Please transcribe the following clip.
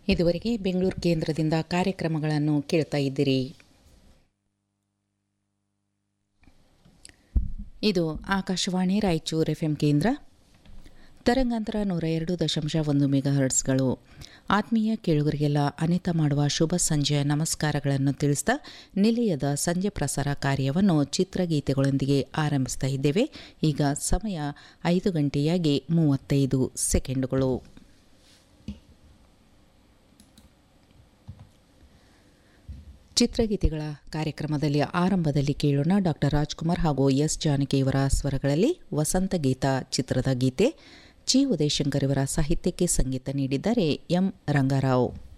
ಇದುವರೆಗೆ ಬೆಂಗಳೂರು ಕೇಂದ್ರದಿಂದ ಕಾರ್ಯಕ್ರಮಗಳನ್ನು ಕೇಳ್ತಾ ಇದ್ದೀರಿ. ಇದು ಆಕಾಶವಾಣಿ ರಾಯಚೂರು ಎಫ್ಎಂ ಕೇಂದ್ರ. ತರಂಗಾಂತರ 102.1 ಮೆಗಾಹರ್ಟ್ಸ್ಗಳು. ಆತ್ಮೀಯ ಕೇಳುಗರಿಗೆಲ್ಲ ಅನಿತ ಮಾಡುವ ಶುಭ ಸಂಜೆಯ ನಮಸ್ಕಾರಗಳನ್ನು ತಿಳಿಸಿದ ನಿಲಯದ ಸಂಜೆ ಪ್ರಸಾರ ಕಾರ್ಯವನ್ನು ಚಿತ್ರಗೀತೆಗಳೊಂದಿಗೆ ಆರಂಭಿಸ್ತಾ ಇದ್ದೇವೆ. ಈಗ ಸಮಯ 5:35. ಚಿತ್ರಗೀತೆಗಳ ಕಾರ್ಯಕ್ರಮದಲ್ಲಿ ಆರಂಭದಲ್ಲಿ ಕೇಳೋಣ ಡಾಕ್ಟರ್ ರಾಜ್ಕುಮಾರ್ ಹಾಗೂ ಎಸ್ ಜಾನಕಿಯವರ ಸ್ವರಗಳಲ್ಲಿ ವಸಂತ ಗೀತ ಚಿತ್ರದ ಗೀತೆ. ಜಿ ಉದಯಶಂಕರ್ ಇವರ ಸಾಹಿತ್ಯಕ್ಕೆ ಸಂಗೀತ ನೀಡಿದ್ದಾರೆ ಎಂ ರಂಗಾರಾವ್.